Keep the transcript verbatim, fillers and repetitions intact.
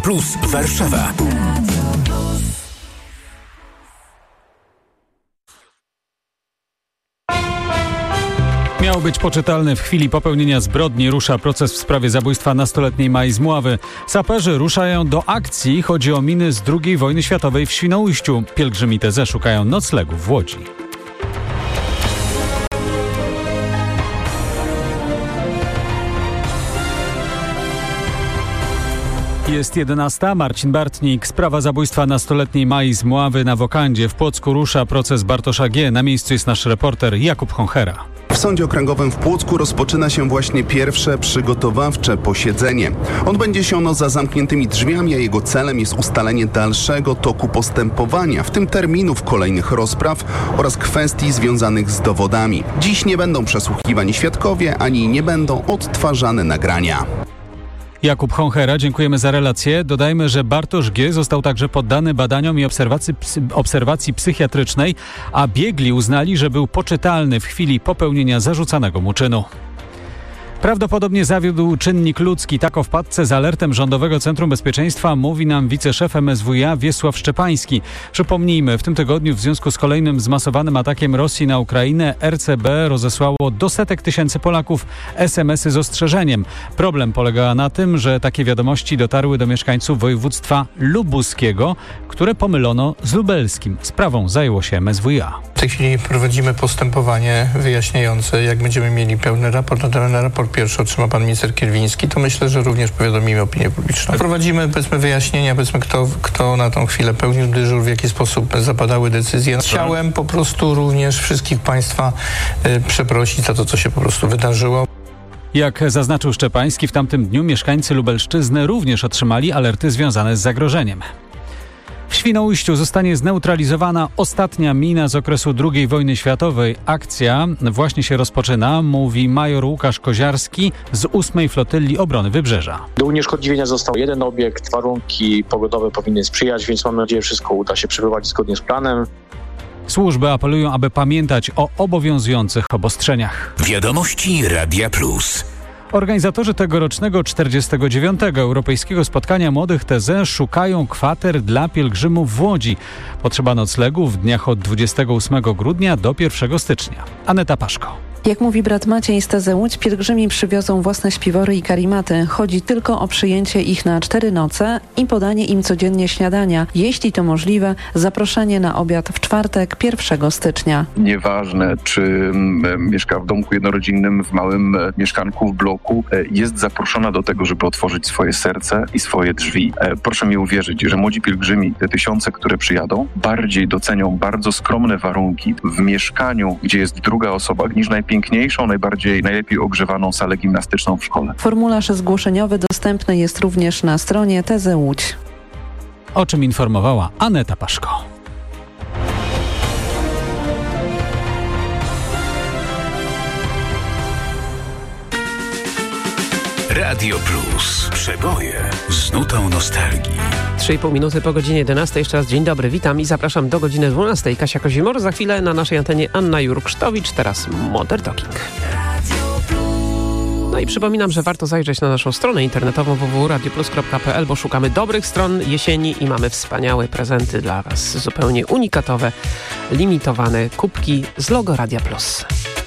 Plus Warszawa. Miał być poczytalny. W chwili popełnienia zbrodni rusza proces w sprawie zabójstwa nastoletniej Mai z Mławy. Saperzy ruszają do akcji. Chodzi o miny z drugiej wojny światowej w Świnoujściu. Pielgrzymi T Z szukają noclegu w Łodzi. Jest jedenasta. Marcin Bartnik. Sprawa zabójstwa nastoletniej Mai z Mławy na Wokandzie. W Płocku rusza proces Bartosza G. Na miejscu jest nasz reporter Jakub Honchera. W Sądzie Okręgowym w Płocku rozpoczyna się właśnie pierwsze przygotowawcze posiedzenie. Odbędzie się ono za zamkniętymi drzwiami, a jego celem jest ustalenie dalszego toku postępowania, w tym terminów kolejnych rozpraw oraz kwestii związanych z dowodami. Dziś nie będą przesłuchiwani świadkowie, ani nie będą odtwarzane nagrania. Jakub Honchera, dziękujemy za relację. Dodajmy, że Bartosz G. został także poddany badaniom i obserwacji, obserwacji psychiatrycznej, a biegli uznali, że był poczytalny w chwili popełnienia zarzucanego mu czynu. Prawdopodobnie zawiódł czynnik ludzki. Tak o wpadce z alertem Rządowego Centrum Bezpieczeństwa mówi nam wiceszef M S W iA Wiesław Szczepański. Przypomnijmy, w tym tygodniu w związku z kolejnym zmasowanym atakiem Rosji na Ukrainę R C B rozesłało do setek tysięcy Polaków es em esy z ostrzeżeniem. Problem polegał na tym, że takie wiadomości dotarły do mieszkańców województwa lubuskiego, które pomylono z lubelskim. Sprawą zajęło się M S W iA. W tej chwili prowadzimy postępowanie wyjaśniające. Jak będziemy mieli pełny raport, na ten raport pierwszy otrzyma pan minister Kierwiński, to myślę, że również powiadomimy opinię publiczną. Prowadzimy, powiedzmy, wyjaśnienia, powiedzmy, kto, kto na tą chwilę pełnił dyżur, w jaki sposób zapadały decyzje. Chciałem po prostu również wszystkich państwa y, przeprosić za to, co się po prostu wydarzyło. Jak zaznaczył Szczepański, w tamtym dniu mieszkańcy Lubelszczyzny również otrzymali alerty związane z zagrożeniem. W Świnoujściu zostanie zneutralizowana ostatnia mina z okresu drugiej wojny światowej. Akcja właśnie się rozpoczyna, mówi major Łukasz Koziarski z ósmej Flotyli Obrony Wybrzeża. Do unieszkodliwienia został jeden obiekt, warunki pogodowe powinny sprzyjać, więc mam nadzieję, że wszystko uda się przebywać zgodnie z planem. Służby apelują, aby pamiętać o obowiązujących obostrzeniach. Wiadomości Radia Plus. Organizatorzy tegorocznego czterdziestego dziewiątego Europejskiego Spotkania Młodych T Z szukają kwater dla pielgrzymów w Łodzi. Potrzeba noclegu w dniach od dwudziestego ósmego grudnia do pierwszego stycznia. Aneta Paszko. Jak mówi brat Maciej z T Z Łódź, pielgrzymi przywiozą własne śpiwory i karimaty. Chodzi tylko o przyjęcie ich na cztery noce i podanie im codziennie śniadania. Jeśli to możliwe, zaproszenie na obiad w czwartek, pierwszego stycznia. Nieważne, czy mieszka w domku jednorodzinnym, w małym mieszkanku, w bloku, jest zaproszona do tego, żeby otworzyć swoje serce i swoje drzwi. Proszę mi uwierzyć, że młodzi pielgrzymi, te tysiące, które przyjadą, bardziej docenią bardzo skromne warunki w mieszkaniu, gdzie jest druga osoba, niż najpiękniejszą, najbardziej, najlepiej ogrzewaną salę gimnastyczną w szkole. Formularz zgłoszeniowy dostępny jest również na stronie T Z Łódź. O czym informowała Aneta Paszko. Radio Plus. Przeboje z nutą nostalgii. trzy i pół minuty po godzinie jedenastej. Jeszcze raz dzień dobry, witam i zapraszam do godziny dwunastej. Kasia Kozimor, za chwilę na naszej antenie Anna Jurksztowicz, teraz Modern Talking. No i przypominam, że warto zajrzeć na naszą stronę internetową w w w kropka radioplus kropka p l, bo szukamy dobrych stron jesieni i mamy wspaniałe prezenty dla Was, zupełnie unikatowe, limitowane kubki z logo Radia Plus.